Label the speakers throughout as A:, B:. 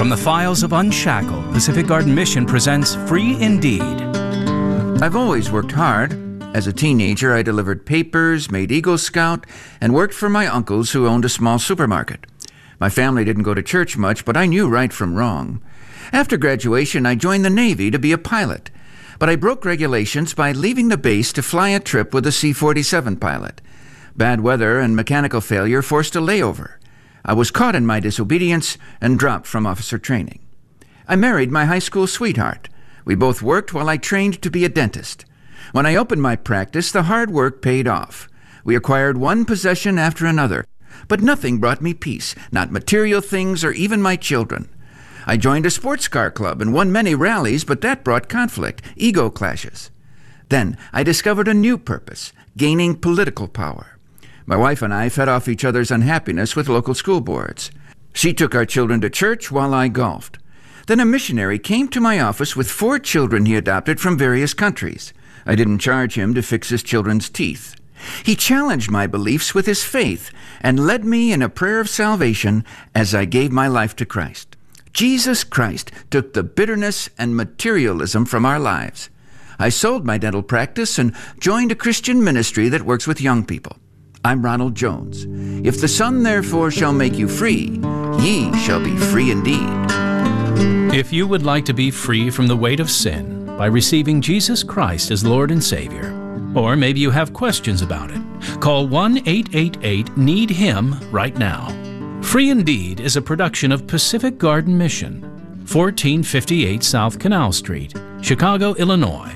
A: From the files of Unshackled, Pacific Garden Mission presents Free Indeed.
B: I've always worked hard. As a teenager, I delivered papers, made Eagle Scout, and worked for my uncles who owned a small supermarket. My family didn't go to church much, but I knew right from wrong. After graduation, I joined the Navy to be a pilot, but I broke regulations by leaving the base to fly a trip with a C-47 pilot. Bad weather and mechanical failure forced a layover. I was caught in my disobedience and dropped from officer training. I married my high school sweetheart. We both worked while I trained to be a dentist. When I opened my practice, the hard work paid off. We acquired one possession after another, but nothing brought me peace, not material things or even my children. I joined a sports car club and won many rallies, but that brought conflict, ego clashes. Then I discovered a new purpose, gaining political power. My wife and I fed off each other's unhappiness with local school boards. She took our children to church while I golfed. Then a missionary came to my office with 4 children he adopted from various countries. I didn't charge him to fix his children's teeth. He challenged my beliefs with his faith and led me in a prayer of salvation as I gave my life to Christ. Jesus Christ took the bitterness and materialism from our lives. I sold my dental practice and joined a Christian ministry that works with young people. I'm Ronald Jones. If the Son therefore shall make you free, ye shall be free indeed.
A: If you would like to be free from the weight of sin by receiving Jesus Christ as Lord and Savior, or maybe you have questions about it, call 1-888-NEED-HIM right now. Free Indeed is a production of Pacific Garden Mission, 1458 South Canal Street, Chicago, Illinois,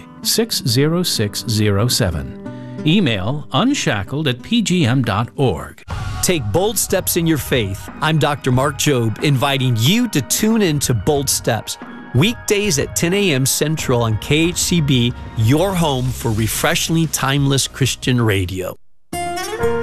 A: 60607. Email unshackled@pgm.org.
C: Take bold steps in your faith. I'm Dr. Mark Jobe, inviting you to tune in to Bold Steps, weekdays at 10 a.m. Central on KHCB, your home for refreshingly timeless Christian radio.